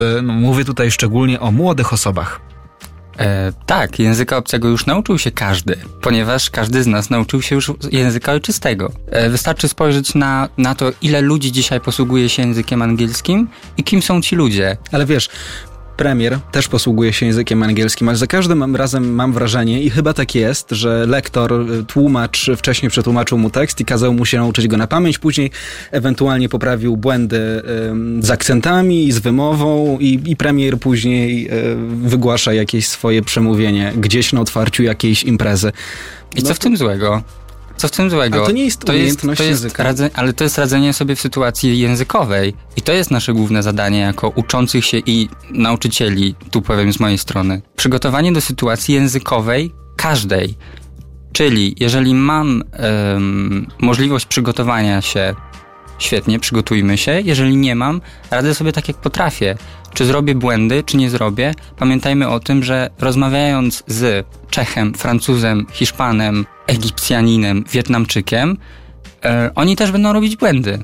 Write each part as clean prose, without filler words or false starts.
No, mówię tutaj szczególnie o młodych osobach. Tak, języka obcego już nauczył się każdy, ponieważ każdy z nas nauczył się już języka ojczystego. Wystarczy spojrzeć na to, ile ludzi dzisiaj posługuje się językiem angielskim i kim są ci ludzie. Ale wiesz, premier też posługuje się językiem angielskim, ale za każdym razem mam wrażenie, i chyba tak jest, że lektor, tłumacz wcześniej przetłumaczył mu tekst i kazał mu się nauczyć go na pamięć, później ewentualnie poprawił błędy z akcentami i z wymową i premier później wygłasza jakieś swoje przemówienie gdzieś na otwarciu jakiejś imprezy. I co w tym złego? Co w tym złego? Ale to nie jest umiejętność języka. Ale to jest radzenie sobie w sytuacji językowej. I to jest nasze główne zadanie jako uczących się i nauczycieli, tu powiem z mojej strony. Przygotowanie do sytuacji językowej każdej. Czyli jeżeli mam możliwość przygotowania się, świetnie, przygotujmy się. Jeżeli nie mam, radzę sobie tak jak potrafię. Czy zrobię błędy, czy nie zrobię? Pamiętajmy o tym, że rozmawiając z Czechem, Francuzem, Hiszpanem, Egipcjaninem, Wietnamczykiem, oni też będą robić błędy.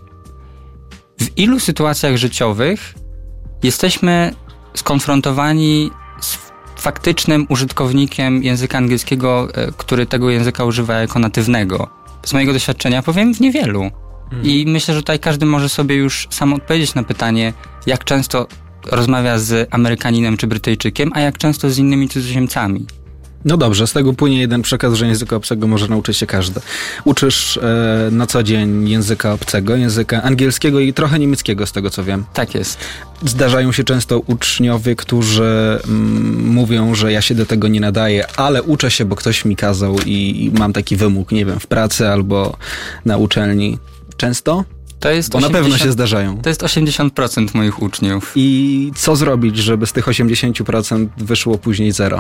W ilu sytuacjach życiowych jesteśmy skonfrontowani z faktycznym użytkownikiem języka angielskiego, który tego języka używa jako natywnego? Z mojego doświadczenia powiem, w niewielu. I myślę, że tutaj każdy może sobie już sam odpowiedzieć na pytanie, jak często rozmawia z Amerykaninem czy Brytyjczykiem, a jak często z innymi cudzoziemcami. No dobrze, z tego płynie jeden przekaz, że języka obcego może nauczyć się każdy. Uczysz na co dzień języka obcego, języka angielskiego i trochę niemieckiego, z tego co wiem. Tak jest. Zdarzają się często uczniowie, którzy mówią, że ja się do tego nie nadaję, ale uczę się, bo ktoś mi kazał i mam taki wymóg, nie wiem, w pracy albo na uczelni. Często? To jest bo 80, na pewno się zdarzają. To jest 80% moich uczniów. I co zrobić, żeby z tych 80% wyszło później 0?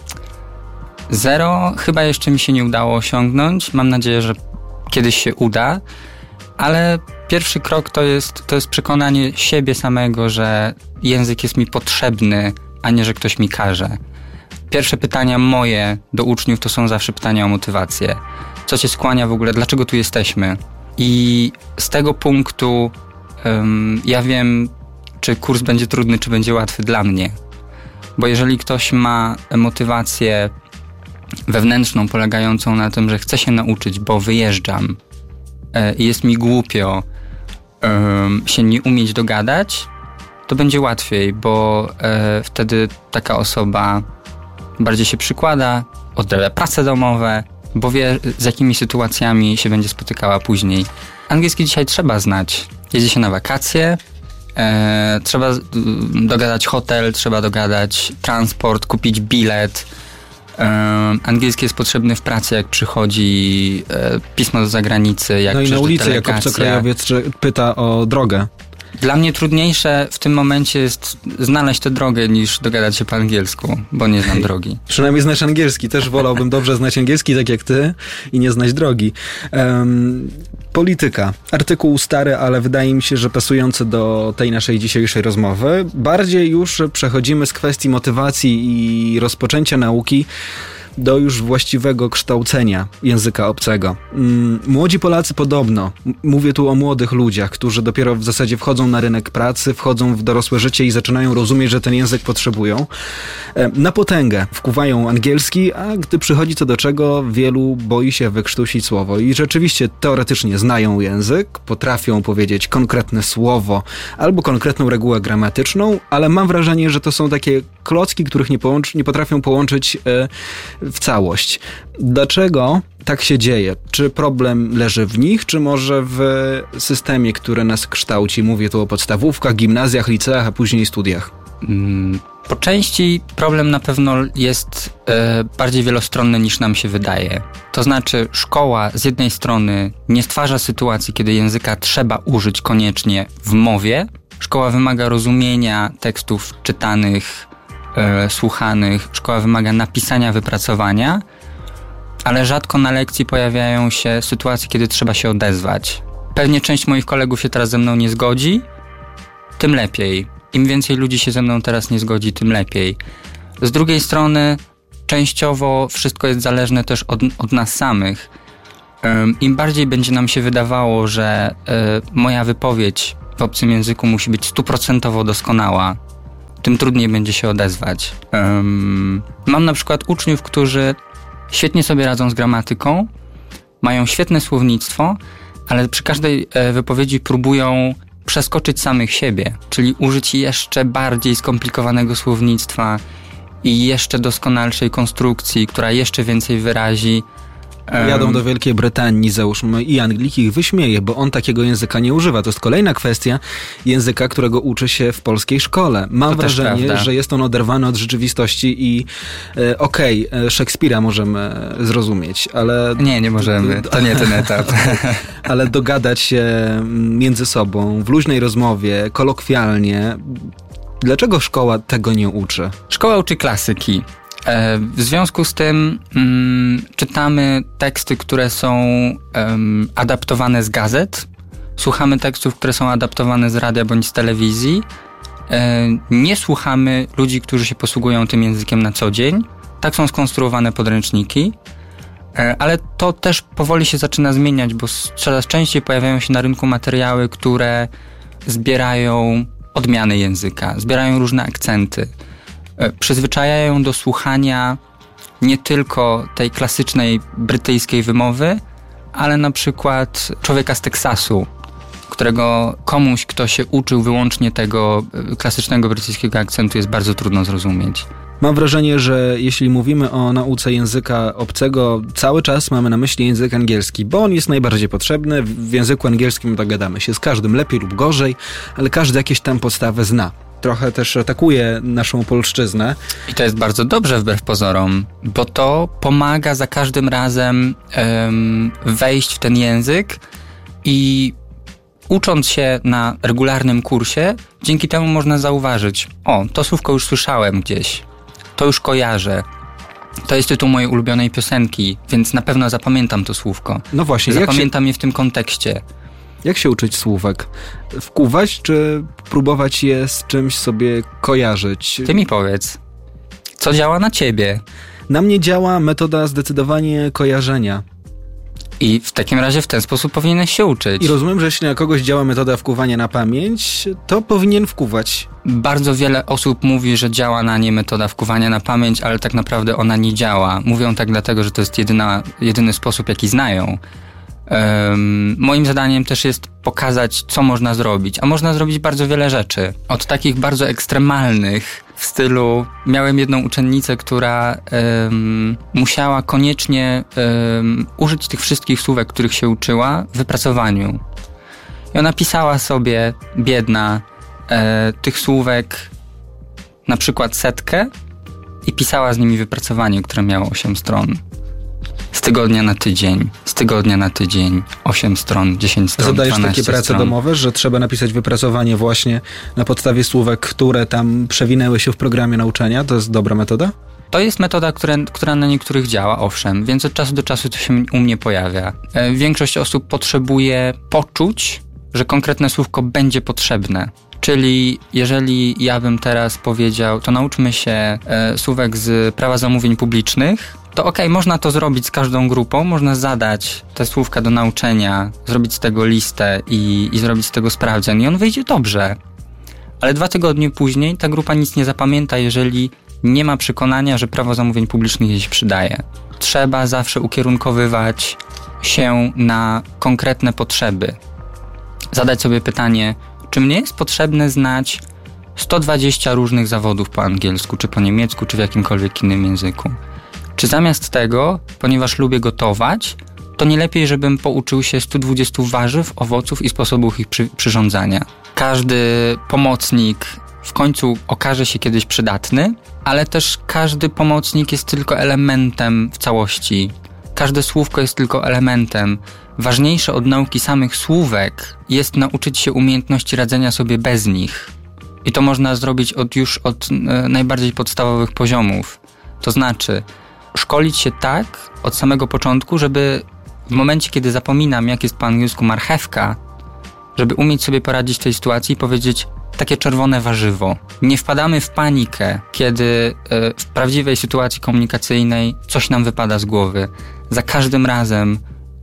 0 chyba jeszcze mi się nie udało osiągnąć. Mam nadzieję, że kiedyś się uda, ale pierwszy krok to jest przekonanie siebie samego, że język jest mi potrzebny, a nie, że ktoś mi każe. Pierwsze pytania moje do uczniów to są zawsze pytania o motywację. Co cię skłania w ogóle? Dlaczego tu jesteśmy? I z tego punktu ja wiem, czy kurs będzie trudny, czy będzie łatwy dla mnie. Bo jeżeli ktoś ma motywację wewnętrzną polegającą na tym, że chcę się nauczyć, bo wyjeżdżam i jest mi głupio się nie umieć dogadać, to będzie łatwiej, bo wtedy taka osoba bardziej się przykłada, odrabia prace domowe, bo wie, z jakimi sytuacjami się będzie spotykała później. Angielski dzisiaj trzeba znać. Jedzie się na wakacje, trzeba dogadać hotel, trzeba dogadać transport, kupić bilet. Angielski jest potrzebny w pracy, jak przychodzi pismo z zagranicy, jak no i na ulicy, delegacja. jak obcokrajowiec pyta o drogę. Dla mnie trudniejsze w tym momencie jest znaleźć tę drogę, niż dogadać się po angielsku, bo nie znam drogi. Przynajmniej znasz angielski. Też wolałbym dobrze znać angielski, tak jak ty, i nie znać drogi. Polityka. Artykuł stary, ale wydaje mi się, że pasujący do tej naszej dzisiejszej rozmowy. Bardziej już przechodzimy z kwestii motywacji i rozpoczęcia nauki do już właściwego kształcenia języka obcego. Młodzi Polacy podobno, mówię tu o młodych ludziach, którzy dopiero w zasadzie wchodzą na rynek pracy, wchodzą w dorosłe życie i zaczynają rozumieć, że ten język potrzebują. Na potęgę wkuwają angielski, a gdy przychodzi co do czego, wielu boi się wykrztusić słowo. I rzeczywiście teoretycznie znają język, potrafią powiedzieć konkretne słowo albo konkretną regułę gramatyczną, ale mam wrażenie, że to są takie klocki, których nie potrafią połączyć w całość. Dlaczego tak się dzieje? Czy problem leży w nich, czy może w systemie, który nas kształci? Mówię tu o podstawówkach, gimnazjach, liceach, a później studiach. Po części problem na pewno jest bardziej wielostronny niż nam się wydaje. To znaczy szkoła z jednej strony nie stwarza sytuacji, kiedy języka trzeba użyć koniecznie w mowie. Szkoła wymaga rozumienia tekstów czytanych, słuchanych. Szkoła wymaga napisania, wypracowania, ale rzadko na lekcji pojawiają się sytuacje, kiedy trzeba się odezwać. Pewnie część moich kolegów się teraz ze mną nie zgodzi, tym lepiej. Im więcej ludzi się ze mną teraz nie zgodzi, tym lepiej. Z drugiej strony częściowo wszystko jest zależne też od nas samych. Im bardziej będzie nam się wydawało, że moja wypowiedź w obcym języku musi być 100% doskonała, tym trudniej będzie się odezwać. Mam na przykład uczniów, którzy świetnie sobie radzą z gramatyką, mają świetne słownictwo, ale przy każdej wypowiedzi próbują przeskoczyć samych siebie, czyli użyć jeszcze bardziej skomplikowanego słownictwa i jeszcze doskonalszej konstrukcji, która jeszcze więcej wyrazi. Jadą do Wielkiej Brytanii, załóżmy, i Anglik ich wyśmieje, bo on takiego języka nie używa. To jest kolejna kwestia języka, którego uczy się w polskiej szkole. Mam wrażenie, że jest on oderwany od rzeczywistości i Szekspira możemy zrozumieć, ale... Nie możemy. To nie ten etap. Ale dogadać się między sobą, w luźnej rozmowie, kolokwialnie. Dlaczego szkoła tego nie uczy? Szkoła uczy klasyki. W związku z tym czytamy teksty, które są adaptowane z gazet, słuchamy tekstów, które są adaptowane z radia bądź z telewizji, nie słuchamy ludzi, którzy się posługują tym językiem na co dzień. Tak są skonstruowane podręczniki, ale to też powoli się zaczyna zmieniać, bo coraz częściej pojawiają się na rynku materiały, które zbierają odmiany języka, zbierają różne akcenty. Przyzwyczajają do słuchania nie tylko tej klasycznej brytyjskiej wymowy, ale na przykład człowieka z Teksasu, którego komuś, kto się uczył wyłącznie tego klasycznego brytyjskiego akcentu, jest bardzo trudno zrozumieć. Mam wrażenie, że jeśli mówimy o nauce języka obcego, cały czas mamy na myśli język angielski, bo on jest najbardziej potrzebny. W języku angielskim dogadamy się z każdym lepiej lub gorzej, ale każdy jakieś tam podstawy zna. Trochę też atakuje naszą polszczyznę. I to jest bardzo dobrze wbrew pozorom, bo to pomaga za każdym razem wejść w ten język i ucząc się na regularnym kursie, dzięki temu można zauważyć, to słówko już słyszałem gdzieś, to już kojarzę. To jest tytuł mojej ulubionej piosenki, więc na pewno zapamiętam to słówko. No właśnie. Zapamiętam je w tym kontekście. Jak się uczyć słówek? Wkuwać, czy próbować je z czymś sobie kojarzyć? Ty mi powiedz, co działa na ciebie? Na mnie działa metoda zdecydowanie kojarzenia. I w takim razie w ten sposób powinieneś się uczyć. I rozumiem, że jeśli na kogoś działa metoda wkuwania na pamięć, to powinien wkuwać. Bardzo wiele osób mówi, że działa na nie metoda wkuwania na pamięć, ale tak naprawdę ona nie działa. Mówią tak dlatego, że to jest jedyny sposób, jaki znają. Moim zadaniem też jest pokazać, co można zrobić, a można zrobić bardzo wiele rzeczy. Od takich bardzo ekstremalnych w stylu, miałem jedną uczennicę, która musiała koniecznie użyć tych wszystkich słówek, których się uczyła w wypracowaniu. I ona pisała sobie, biedna, tych słówek na przykład 100 i pisała z nimi wypracowanie, które miało 8 stron. Z tygodnia na tydzień, 8 stron, 10 stron, Zadajesz 12 takie prace stron. domowe, że trzeba napisać wypracowanie właśnie na podstawie słówek, które tam przewinęły się w programie nauczania? To jest dobra metoda? To jest metoda, która na niektórych działa, owszem, więc od czasu do czasu to się u mnie pojawia. Większość osób potrzebuje poczuć, że konkretne słówko będzie potrzebne. Czyli jeżeli ja bym teraz powiedział, to nauczmy się słówek z prawa zamówień publicznych, to okej, można to zrobić z każdą grupą, można zadać te słówka do nauczenia, zrobić z tego listę i zrobić z tego sprawdzian i on wyjdzie dobrze. Ale 2 tygodnie później ta grupa nic nie zapamięta, jeżeli nie ma przekonania, że prawo zamówień publicznych jej się przydaje. Trzeba zawsze ukierunkowywać się na konkretne potrzeby. Zadać sobie pytanie, czy mnie jest potrzebne znać 120 różnych zawodów po angielsku, czy po niemiecku, czy w jakimkolwiek innym języku? Czy zamiast tego, ponieważ lubię gotować, to nie lepiej, żebym pouczył się 120 warzyw, owoców i sposobów ich przyrządzania? Każdy pomocnik w końcu okaże się kiedyś przydatny, ale też każdy pomocnik jest tylko elementem w całości. Każde słówko jest tylko elementem. Ważniejsze od nauki samych słówek jest nauczyć się umiejętności radzenia sobie bez nich. I to można zrobić już od najbardziej podstawowych poziomów. To znaczy szkolić się tak od samego początku, żeby w momencie, kiedy zapominam, jak jest po angielsku marchewka, żeby umieć sobie poradzić w tej sytuacji i powiedzieć takie czerwone warzywo. Nie wpadamy w panikę, kiedy w prawdziwej sytuacji komunikacyjnej coś nam wypada z głowy. Za każdym razem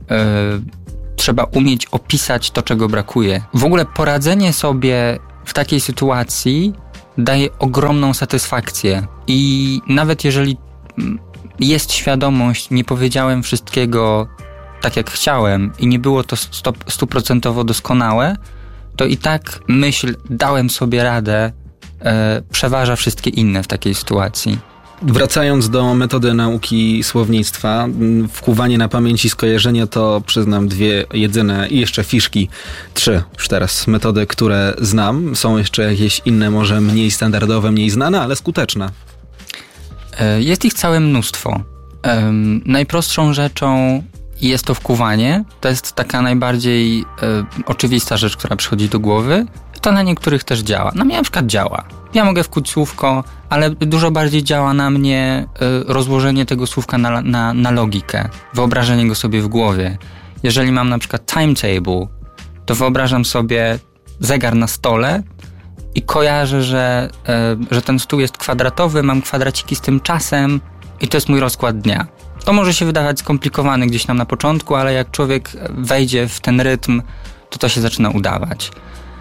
trzeba umieć opisać to, czego brakuje. W ogóle poradzenie sobie w takiej sytuacji daje ogromną satysfakcję. I nawet jeżeli jest świadomość, nie powiedziałem wszystkiego tak jak chciałem i nie było to 100% doskonałe, to i tak myśl, dałem sobie radę, przeważa wszystkie inne w takiej sytuacji. Wracając do metody nauki słownictwa, wkuwanie na pamięć i skojarzenie to, przyznam, 2 jedyne i jeszcze fiszki, 3 już teraz metody, które znam. Są jeszcze jakieś inne, może mniej standardowe, mniej znane, ale skuteczne. Jest ich całe mnóstwo. Najprostszą rzeczą jest to wkuwanie. To jest taka najbardziej oczywista rzecz, która przychodzi do głowy. To na niektórych też działa. Na mnie na przykład działa. Ja mogę wkuć słówko, ale dużo bardziej działa na mnie rozłożenie tego słówka na logikę. Wyobrażenie go sobie w głowie. Jeżeli mam na przykład timetable, to wyobrażam sobie zegar na stole i kojarzę, że ten stół jest kwadratowy, mam kwadraciki z tym czasem i to jest mój rozkład dnia. To może się wydawać skomplikowane gdzieś tam na początku, ale jak człowiek wejdzie w ten rytm, to się zaczyna udawać.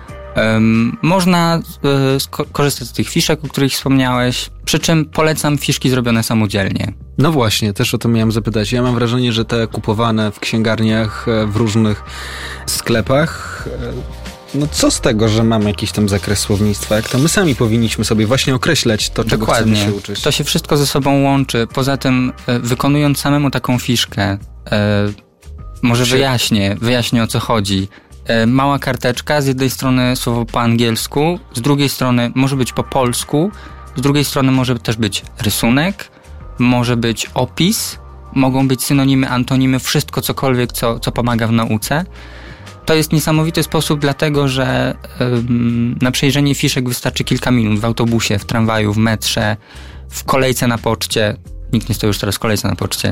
Można korzystać z tych fiszek, o których wspomniałeś, przy czym polecam fiszki zrobione samodzielnie. No właśnie, też o to miałem zapytać. Ja mam wrażenie, że te kupowane w księgarniach, w różnych sklepach, no co z tego, że mamy jakiś tam zakres słownictwa, jak to my sami powinniśmy sobie właśnie określać to, czego Dokładnie. chcemy się uczyć. To się wszystko ze sobą łączy. Poza tym, wykonując samemu taką fiszkę, może wyjaśnię o co chodzi. Mała karteczka, z jednej strony słowo po angielsku, z drugiej strony może być po polsku, z drugiej strony może też być rysunek, może być opis, mogą być synonimy, antonimy, wszystko cokolwiek, co pomaga w nauce. To jest niesamowity sposób, dlatego że na przejrzenie fiszek wystarczy kilka minut w autobusie, w tramwaju, w metrze, w kolejce na poczcie. Nikt nie stoi już teraz w kolejce na poczcie.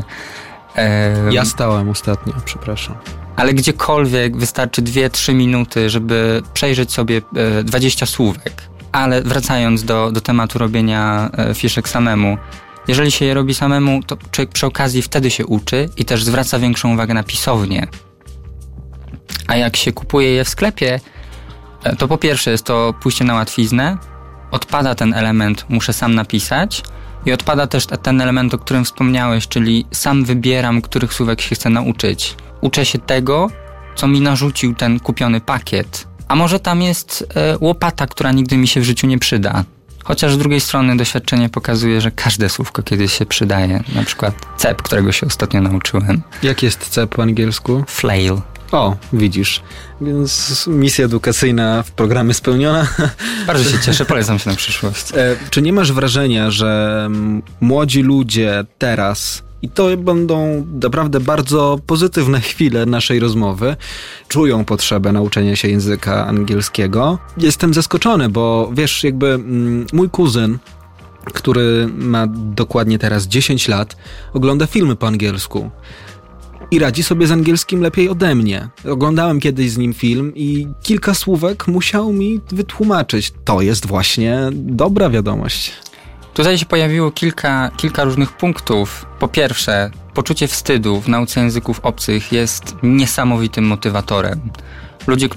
Ja stałem ostatnio, przepraszam. Ale gdziekolwiek wystarczy 2-3 minuty, żeby przejrzeć sobie 20 słówek. Ale wracając do tematu robienia fiszek samemu, jeżeli się je robi samemu, to człowiek przy okazji wtedy się uczy i też zwraca większą uwagę na pisownię. A jak się kupuje je w sklepie, to po pierwsze jest to pójście na łatwiznę, odpada ten element, muszę sam napisać i odpada też ten element, o którym wspomniałeś, czyli sam wybieram, których słówek się chcę nauczyć. Uczę się tego, co mi narzucił ten kupiony pakiet. A może tam jest łopata, która nigdy mi się w życiu nie przyda. Chociaż z drugiej strony doświadczenie pokazuje, że każde słówko kiedyś się przydaje. Na przykład cep, którego się ostatnio nauczyłem. Jak jest cep po angielsku? Flail. O, widzisz. Więc misja edukacyjna w programie spełniona. Bardzo się cieszę, polecam się na przyszłość. Czy nie masz wrażenia, że młodzi ludzie teraz, i to będą naprawdę bardzo pozytywne chwile naszej rozmowy, czują potrzebę nauczenia się języka angielskiego? Jestem zaskoczony, bo wiesz, jakby mój kuzyn, który ma dokładnie teraz 10 lat, ogląda filmy po angielsku. I radzi sobie z angielskim lepiej ode mnie. Oglądałem kiedyś z nim film i kilka słówek musiał mi wytłumaczyć. To jest właśnie dobra wiadomość. Tutaj się pojawiło kilka różnych punktów. Po pierwsze, poczucie wstydu w nauce języków obcych jest niesamowitym motywatorem. Ludzie,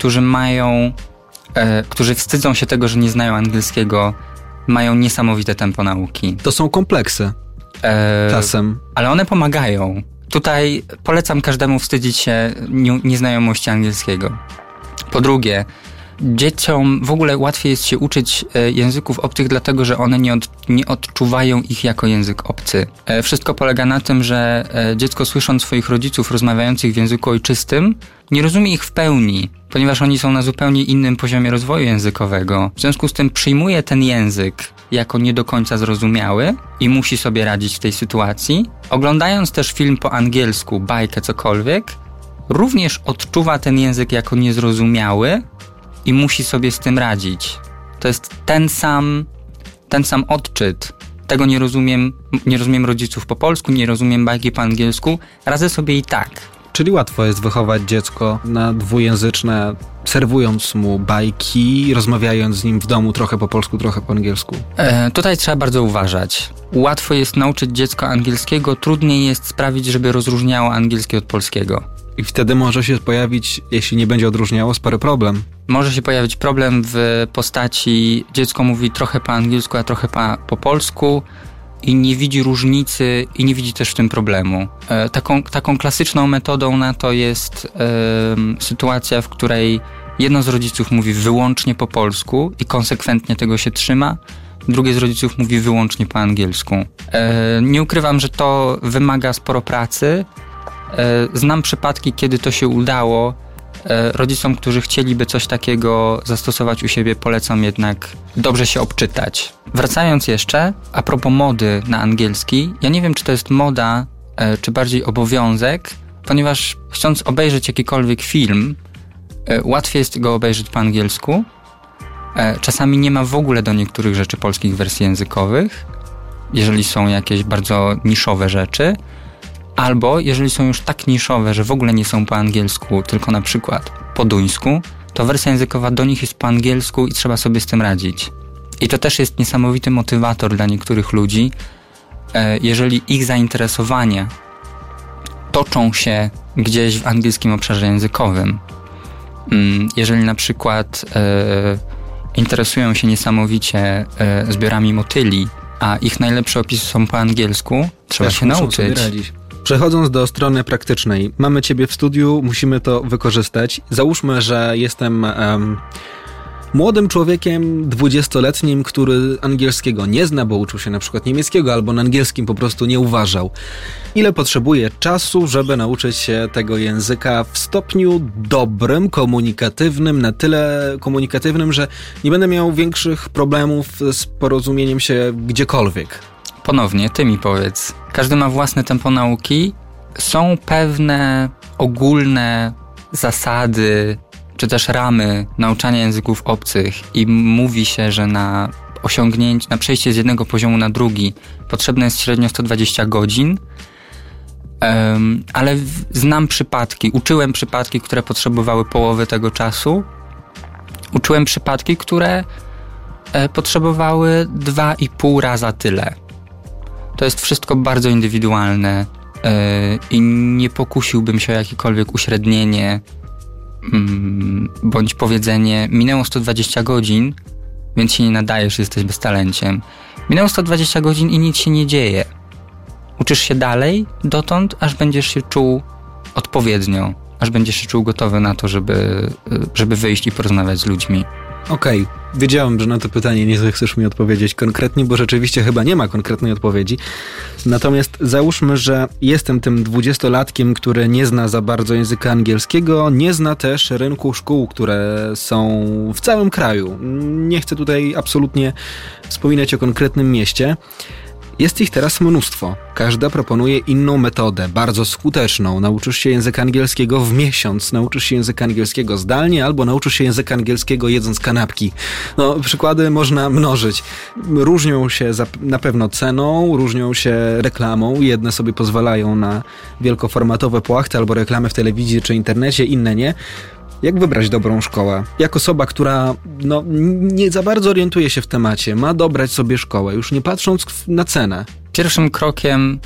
którzy wstydzą się tego, że nie znają angielskiego, mają niesamowite tempo nauki. To są kompleksy. Czasem. Ale one pomagają. Tutaj polecam każdemu wstydzić się nieznajomości angielskiego. Po drugie, dzieciom w ogóle łatwiej jest się uczyć języków obcych, dlatego że one nie odczuwają ich jako język obcy. Wszystko polega na tym, że dziecko, słysząc swoich rodziców rozmawiających w języku ojczystym, nie rozumie ich w pełni, ponieważ oni są na zupełnie innym poziomie rozwoju językowego. W związku z tym przyjmuje ten język jako nie do końca zrozumiały i musi sobie radzić w tej sytuacji. Oglądając też film po angielsku, bajkę, cokolwiek, również odczuwa ten język jako niezrozumiały i musi sobie z tym radzić. To jest ten sam odczyt. Tego nie rozumiem rodziców po polsku, nie rozumiem bajki po angielsku, radzę sobie i tak. Czyli łatwo jest wychować dziecko na dwujęzyczne, serwując mu bajki, rozmawiając z nim w domu trochę po polsku, trochę po angielsku. Tutaj trzeba bardzo uważać. Łatwo jest nauczyć dziecko angielskiego, trudniej jest sprawić, żeby rozróżniało angielski od polskiego. I wtedy może się pojawić, jeśli nie będzie odróżniało, spory problem. może się pojawić problem w postaci dziecko mówi trochę po angielsku, a trochę po polsku i nie widzi różnicy i nie widzi też w tym problemu. Taką klasyczną metodą na to jest sytuacja, w której jedno z rodziców mówi wyłącznie po polsku i konsekwentnie tego się trzyma, drugie z rodziców mówi wyłącznie po angielsku. Nie ukrywam, że to wymaga sporo pracy. Znam przypadki, kiedy to się udało. Rodzicom, którzy chcieliby coś takiego zastosować u siebie, polecam jednak dobrze się obczytać. Wracając jeszcze, a propos mody na angielski, ja nie wiem, czy to jest moda, czy bardziej obowiązek, ponieważ chcąc obejrzeć jakikolwiek film, łatwiej jest go obejrzeć po angielsku. Czasami nie ma w ogóle do niektórych rzeczy polskich wersji językowych, jeżeli są jakieś bardzo niszowe rzeczy. Albo jeżeli są już tak niszowe, że w ogóle nie są po angielsku, tylko na przykład po duńsku, to wersja językowa do nich jest po angielsku i trzeba sobie z tym radzić. I to też jest niesamowity motywator dla niektórych ludzi, jeżeli ich zainteresowania toczą się gdzieś w angielskim obszarze językowym. Jeżeli na przykład interesują się niesamowicie zbiorami motyli, a ich najlepsze opisy są po angielsku, trzeba się nauczyć. Przechodząc do strony praktycznej, mamy Ciebie w studiu, musimy to wykorzystać. Załóżmy, że jestem młodym człowiekiem, 20-letnim, który angielskiego nie zna, bo uczył się na przykład niemieckiego, albo na angielskim po prostu nie uważał. Ile potrzebuję czasu, żeby nauczyć się tego języka w stopniu dobrym, komunikatywnym, na tyle komunikatywnym, że nie będę miał większych problemów z porozumieniem się gdziekolwiek? Ponownie, ty mi powiedz. Każdy ma własne tempo nauki. Są pewne ogólne zasady, czy też ramy nauczania języków obcych i mówi się, że na przejście z jednego poziomu na drugi potrzebne jest średnio 120 godzin, ale uczyłem przypadki, które potrzebowały połowy tego czasu. Uczyłem przypadki, które potrzebowały 2,5 raza tyle. To jest wszystko bardzo indywidualne i nie pokusiłbym się o jakiekolwiek uśrednienie bądź powiedzenie minęło 120 godzin, więc się nie nadajesz, jesteś beztalenciem. Minęło 120 godzin i nic się nie dzieje. Uczysz się dalej dotąd, aż będziesz się czuł odpowiednio, aż będziesz się czuł gotowy na to, żeby wyjść i porozmawiać z ludźmi. Okej, wiedziałem, że na to pytanie nie chcesz mi odpowiedzieć konkretnie, bo rzeczywiście chyba nie ma konkretnej odpowiedzi. Natomiast załóżmy, że jestem tym 20-latkiem, który nie zna za bardzo języka angielskiego, nie zna też rynku szkół, które są w całym kraju. Nie chcę tutaj absolutnie wspominać o konkretnym mieście. Jest ich teraz mnóstwo. Każda proponuje inną metodę, bardzo skuteczną. Nauczysz się języka angielskiego w miesiąc, nauczysz się języka angielskiego zdalnie, albo nauczysz się języka angielskiego jedząc kanapki. Przykłady można mnożyć. Różnią się na pewno ceną, różnią się reklamą. Jedne sobie pozwalają na wielkoformatowe płachty albo reklamy w telewizji czy internecie, inne nie. Jak wybrać dobrą szkołę? Jak osoba, która nie za bardzo orientuje się w temacie, ma dobrać sobie szkołę, już nie patrząc na cenę? Pierwszym krokiem,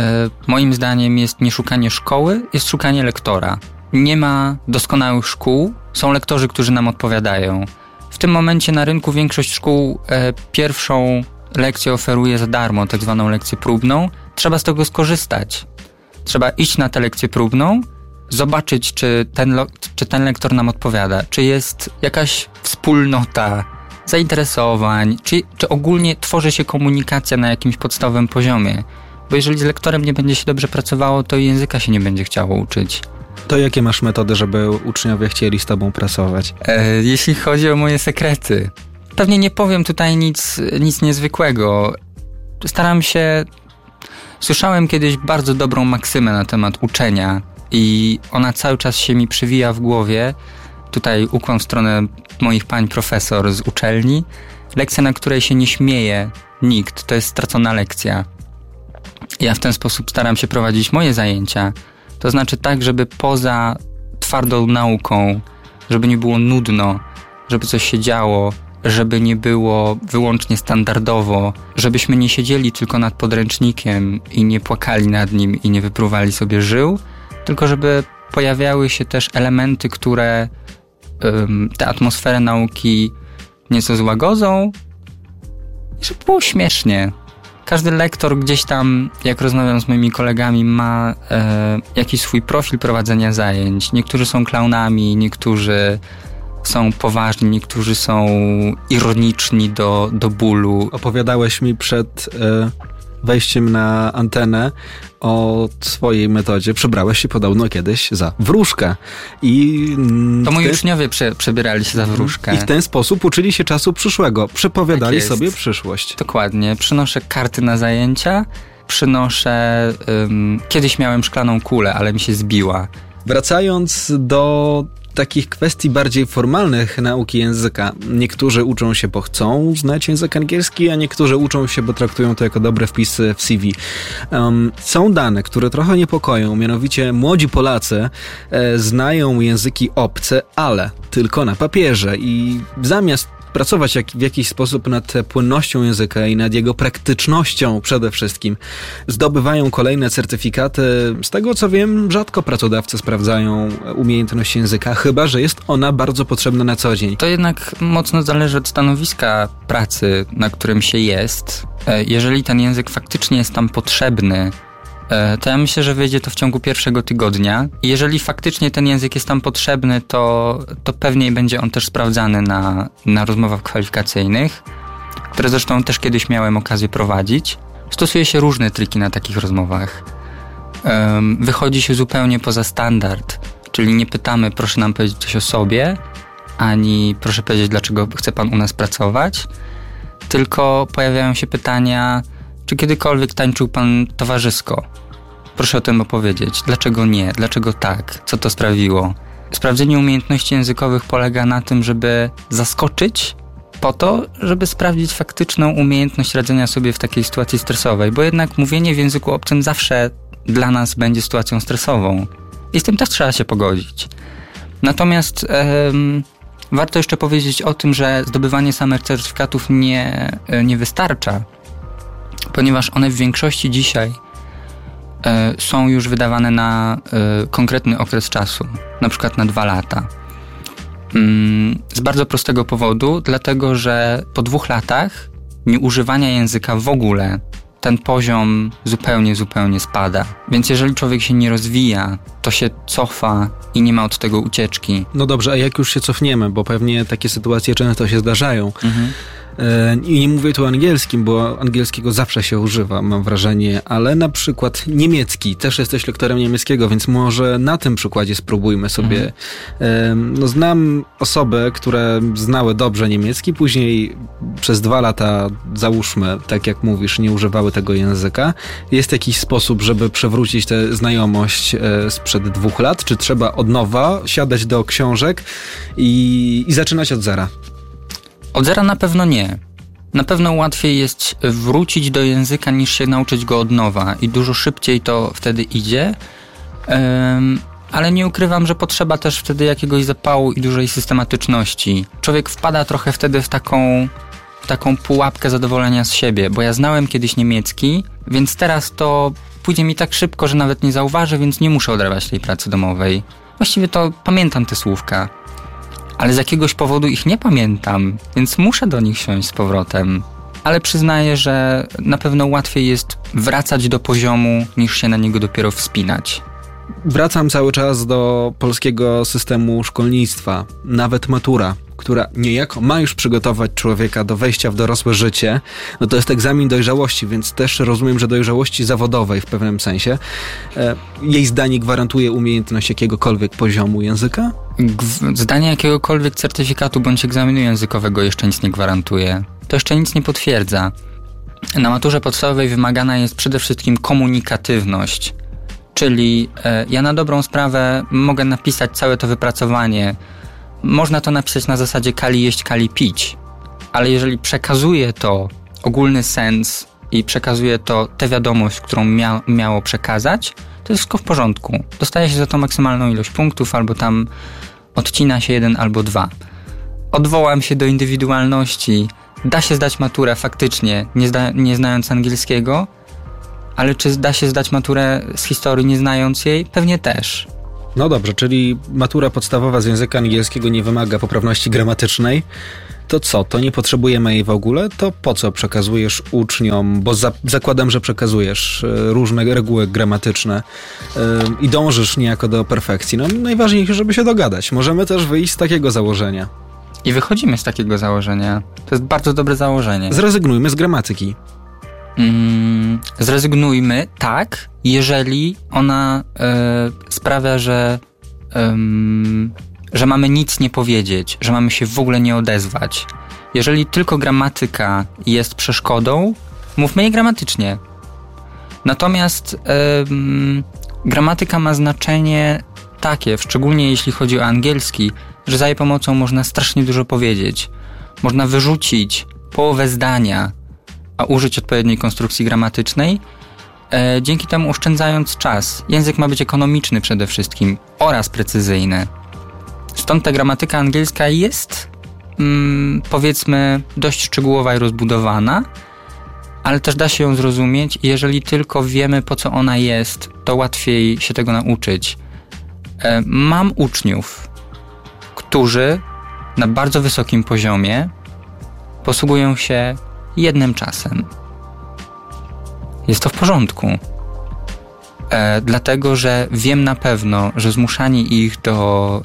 moim zdaniem, jest nie szukanie szkoły, jest szukanie lektora. Nie ma doskonałych szkół, są lektorzy, którzy nam odpowiadają. W tym momencie na rynku większość szkół pierwszą lekcję oferuje za darmo, tak zwaną lekcję próbną. Trzeba z tego skorzystać. Trzeba iść na tę lekcję próbną, zobaczyć, czy ten lektor nam odpowiada, czy jest jakaś wspólnota zainteresowań, czy ogólnie tworzy się komunikacja na jakimś podstawowym poziomie. Bo jeżeli z lektorem nie będzie się dobrze pracowało, to i języka się nie będzie chciało uczyć. To jakie masz metody, żeby uczniowie chcieli z tobą pracować? Jeśli chodzi o moje sekrety, pewnie nie powiem tutaj nic niezwykłego. Staram się... Słyszałem kiedyś bardzo dobrą maksymę na temat uczenia i ona cały czas się mi przywija w głowie. Tutaj ukłon w stronę moich pań profesor z uczelni. Lekcja, na której się nie śmieje nikt, to jest stracona lekcja. Ja w ten sposób staram się prowadzić moje zajęcia. To znaczy tak, żeby poza twardą nauką, żeby nie było nudno, żeby coś się działo, żeby nie było wyłącznie standardowo, żebyśmy nie siedzieli tylko nad podręcznikiem i nie płakali nad nim i nie wypruwali sobie żył, tylko żeby pojawiały się też elementy, które tę atmosferę nauki nieco złagodzą i żeby było śmiesznie. Każdy lektor gdzieś tam, jak rozmawiam z moimi kolegami, ma jakiś swój profil prowadzenia zajęć. Niektórzy są klaunami, niektórzy są poważni, niektórzy są ironiczni do bólu. Opowiadałeś mi przed wejściem na antenę o swojej metodzie. Przebrałeś się podobno kiedyś za wróżkę. To moi uczniowie przebierali się za wróżkę. I w ten sposób uczyli się czasu przyszłego. Przepowiadali tak sobie przyszłość. Dokładnie. Przynoszę karty na zajęcia, przynoszę... kiedyś miałem szklaną kulę, ale mi się zbiła. Wracając do takich kwestii bardziej formalnych nauki języka. Niektórzy uczą się, bo chcą znać język angielski, a niektórzy uczą się, bo traktują to jako dobre wpisy w CV. Są dane, które trochę niepokoją, mianowicie młodzi Polacy znają języki obce, ale tylko na papierze i zamiast pracować w jakiś sposób nad płynnością języka i nad jego praktycznością przede wszystkim. Zdobywają kolejne certyfikaty. Z tego co wiem, rzadko pracodawcy sprawdzają umiejętność języka, chyba że jest ona bardzo potrzebna na co dzień. To jednak mocno zależy od stanowiska pracy, na którym się jest. Jeżeli ten język faktycznie jest tam potrzebny, to ja myślę, że wyjdzie to w ciągu pierwszego tygodnia. I jeżeli faktycznie ten język jest tam potrzebny, to pewnie będzie on też sprawdzany na rozmowach kwalifikacyjnych, które zresztą też kiedyś miałem okazję prowadzić. Stosuje się różne triki na takich rozmowach. Wychodzi się zupełnie poza standard, czyli nie pytamy, proszę nam powiedzieć coś o sobie, ani proszę powiedzieć, dlaczego chce pan u nas pracować, tylko pojawiają się pytania, czy kiedykolwiek tańczył pan towarzysko? Proszę o tym opowiedzieć. Dlaczego nie? Dlaczego tak? Co to sprawiło? Sprawdzenie umiejętności językowych polega na tym, żeby zaskoczyć po to, żeby sprawdzić faktyczną umiejętność radzenia sobie w takiej sytuacji stresowej, bo jednak mówienie w języku obcym zawsze dla nas będzie sytuacją stresową. I z tym też trzeba się pogodzić. Natomiast warto jeszcze powiedzieć o tym, że zdobywanie samych certyfikatów nie wystarcza, ponieważ one w większości dzisiaj są już wydawane na konkretny okres czasu, na przykład na 2 lata. Z bardzo prostego powodu, dlatego że po 2 latach nieużywania języka w ogóle ten poziom zupełnie spada. Więc jeżeli człowiek się nie rozwija, to się cofa i nie ma od tego ucieczki. No dobrze, a jak już się cofniemy, bo pewnie takie sytuacje często się zdarzają. I nie mówię tu o angielskim, bo angielskiego zawsze się używa, mam wrażenie, ale na przykład niemiecki. Też jesteś lektorem niemieckiego, więc może na tym przykładzie spróbujmy sobie. Znam osoby, które znały dobrze niemiecki, później przez 2 lata, załóżmy, tak jak mówisz, nie używały tego języka. Jest jakiś sposób, żeby przewrócić tę znajomość sprzed 2 lat? Czy trzeba od nowa siadać do książek i zaczynać od zera? Od zera na pewno nie. Na pewno łatwiej jest wrócić do języka niż się nauczyć go od nowa i dużo szybciej to wtedy idzie, ale nie ukrywam, że potrzeba też wtedy jakiegoś zapału i dużej systematyczności. Człowiek wpada trochę wtedy w taką pułapkę zadowolenia z siebie, bo ja znałem kiedyś niemiecki, więc teraz to pójdzie mi tak szybko, że nawet nie zauważę, więc nie muszę odrabiać tej pracy domowej. Właściwie to pamiętam te słówka, ale z jakiegoś powodu ich nie pamiętam, więc muszę do nich siąść z powrotem. Ale przyznaję, że na pewno łatwiej jest wracać do poziomu, niż się na niego dopiero wspinać. Wracam cały czas do polskiego systemu szkolnictwa. Nawet matura, która niejako ma już przygotować człowieka do wejścia w dorosłe życie, no to jest egzamin dojrzałości, więc też rozumiem, że dojrzałości zawodowej w pewnym sensie. Jej zdanie gwarantuje umiejętność jakiegokolwiek poziomu języka? Zdanie jakiegokolwiek certyfikatu bądź egzaminu językowego jeszcze nic nie gwarantuje. To jeszcze nic nie potwierdza. Na maturze podstawowej wymagana jest przede wszystkim komunikatywność. Czyli ja na dobrą sprawę mogę napisać całe to wypracowanie. Można to napisać na zasadzie kali jeść, kali pić. Ale jeżeli przekazuje to ogólny sens i przekazuje to tę wiadomość, którą miało przekazać, to jest wszystko w porządku. Dostaje się za to maksymalną ilość punktów, albo tam odcina się 1 albo 2. Odwołam się do indywidualności. Da się zdać maturę faktycznie, nie znając angielskiego, ale czy da się zdać maturę z historii, nie znając jej? Pewnie też. No dobrze, czyli matura podstawowa z języka angielskiego nie wymaga poprawności gramatycznej. To co? To nie potrzebujemy jej w ogóle? To po co przekazujesz uczniom? Bo zakładam, że przekazujesz różne reguły gramatyczne i dążysz niejako do perfekcji. No najważniejsze, żeby się dogadać. Możemy też wyjść z takiego założenia. I wychodzimy z takiego założenia. To jest bardzo dobre założenie. Zrezygnujmy z gramatyki. Zrezygnujmy, tak, jeżeli ona sprawia, że mamy nic nie powiedzieć, że mamy się w ogóle nie odezwać. Jeżeli tylko gramatyka jest przeszkodą, mówmy jej gramatycznie. Natomiast gramatyka ma znaczenie takie, szczególnie jeśli chodzi o angielski, że za jej pomocą można strasznie dużo powiedzieć. Można wyrzucić połowę zdania, a użyć odpowiedniej konstrukcji gramatycznej, dzięki temu oszczędzając czas. Język ma być ekonomiczny przede wszystkim oraz precyzyjny. Stąd ta gramatyka angielska jest, powiedzmy, dość szczegółowa i rozbudowana, ale też da się ją zrozumieć i jeżeli tylko wiemy, po co ona jest, to łatwiej się tego nauczyć. Mam uczniów, którzy na bardzo wysokim poziomie posługują się jednym czasem. Jest to w porządku. Dlatego, że wiem na pewno, że zmuszanie ich do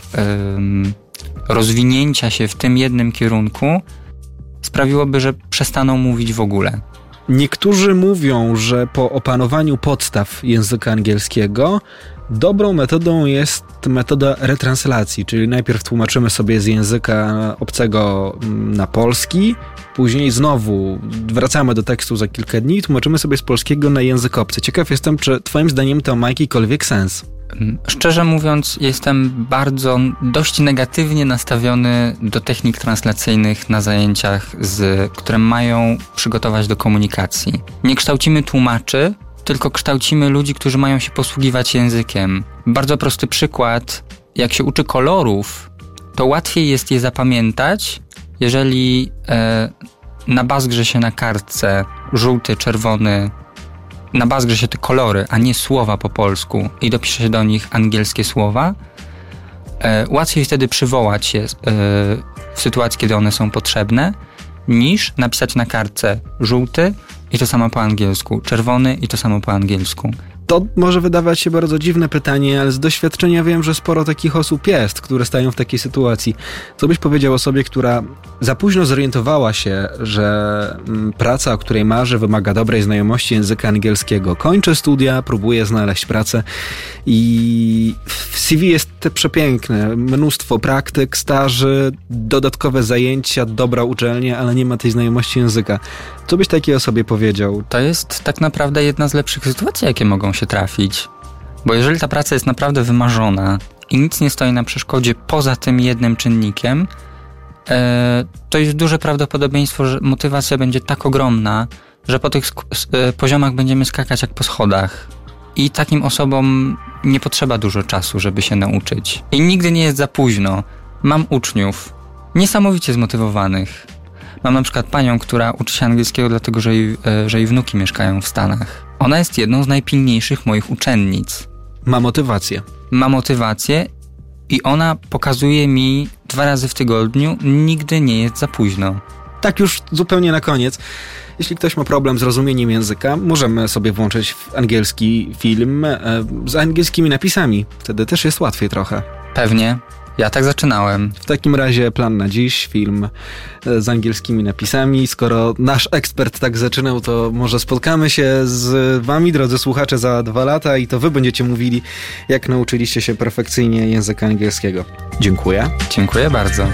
rozwinięcia się w tym jednym kierunku sprawiłoby, że przestaną mówić w ogóle. Niektórzy mówią, że po opanowaniu podstaw języka angielskiego dobrą metodą jest metoda retranslacji, czyli najpierw tłumaczymy sobie z języka obcego na polski, później znowu wracamy do tekstu za kilka dni i tłumaczymy sobie z polskiego na język obcy. Ciekaw jestem, czy twoim zdaniem to ma jakikolwiek sens? Szczerze mówiąc, jestem dość negatywnie nastawiony do technik translacyjnych na zajęciach, które mają przygotować do komunikacji. Nie kształcimy tłumaczy, tylko kształcimy ludzi, którzy mają się posługiwać językiem. Bardzo prosty przykład. Jak się uczy kolorów, to łatwiej jest je zapamiętać, jeżeli nabazgrze się na kartce żółty, czerwony, nabazgrze się te kolory, a nie słowa po polsku i dopisze się do nich angielskie słowa, łatwiej wtedy przywołać je w sytuacji, kiedy one są potrzebne, niż napisać na kartce żółty i to samo po angielsku, czerwony i to samo po angielsku. To może wydawać się bardzo dziwne pytanie, ale z doświadczenia wiem, że sporo takich osób jest, które stają w takiej sytuacji. Co byś powiedział osobie, która za późno zorientowała się, że praca, o której marzy, wymaga dobrej znajomości języka angielskiego. Kończy studia, próbuje znaleźć pracę i w CV jest przepiękne. Mnóstwo praktyk, staży, dodatkowe zajęcia, dobra uczelnia, ale nie ma tej znajomości języka. Co byś takiej osobie powiedział? To jest tak naprawdę jedna z lepszych sytuacji, jakie mogą się trafić. Bo jeżeli ta praca jest naprawdę wymarzona i nic nie stoi na przeszkodzie poza tym jednym czynnikiem, to jest duże prawdopodobieństwo, że motywacja będzie tak ogromna, że po tych poziomach będziemy skakać jak po schodach. I takim osobom nie potrzeba dużo czasu, żeby się nauczyć. I nigdy nie jest za późno. Mam uczniów niesamowicie zmotywowanych. Mam na przykład panią, która uczy się angielskiego dlatego, że jej wnuki mieszkają w Stanach. Ona jest jedną z najpilniejszych moich uczennic. Ma motywację. Ma motywację i ona pokazuje mi 2 razy w tygodniu, nigdy nie jest za późno. Tak już zupełnie na koniec. Jeśli ktoś ma problem z rozumieniem języka, możemy sobie włączyć angielski film z angielskimi napisami. Wtedy też jest łatwiej trochę. Pewnie. Ja tak zaczynałem. W takim razie plan na dziś, film z angielskimi napisami. Skoro nasz ekspert tak zaczynał, to może spotkamy się z wami, drodzy słuchacze, za 2 lata i to wy będziecie mówili, jak nauczyliście się perfekcyjnie języka angielskiego. Dziękuję. Dziękuję bardzo.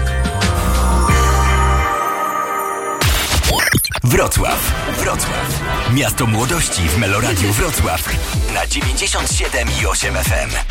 Wrocław. Miasto młodości w Meloradiu Wrocław na 97,8 FM.